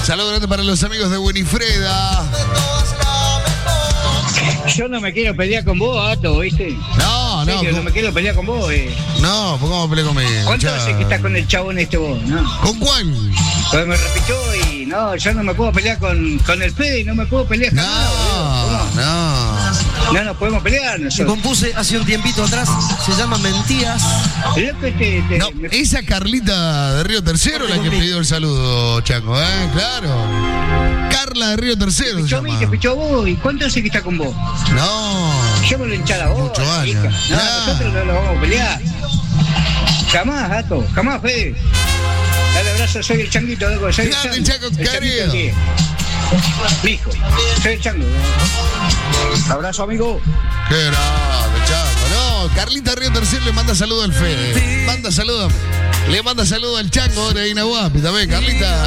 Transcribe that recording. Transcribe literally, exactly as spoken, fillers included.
Saludos grande para los amigos de Winifreda. Yo no me quiero pelear con vos, Ato, ¿viste? No, no. Sí, yo no me quiero pelear con vos, eh. No, pues ¿cómo peleé conmigo? ¿Cuánto hace que estás con el chabón este vos, no? ¿Con cuál? Pues me repitió y no, yo no me puedo pelear con, con el Fede, no me puedo pelear con No, no. No nos podemos pelear Yo nosotros. compuse hace un tiempito atrás, se llama Mentiras. Loco, este, te- No, me- esa Carlita de Río Tercero la que pidió el saludo, Chango, ¿eh? Claro. Carla de Río Tercero se pichó a mí, llama. te pichó a vos. ¿Y cuánto hace que está con vos? No. Yo me lo hinchara a vos. Muchos la años. hija. No, Ya. nosotros no lo vamos a pelear. Jamás, Gato, jamás, Fede. Dale abrazo, soy el changuito, loco, soy el Grande, chango. Chaco, El querido. changuito, sí. Listo, soy el chango. Abrazo, amigo. Qué grande, Chango. No, Carlita Río Tercero le manda saludo al Fede. Manda saludo. Le manda saludo al Chango de Inahuapi también, Carlita.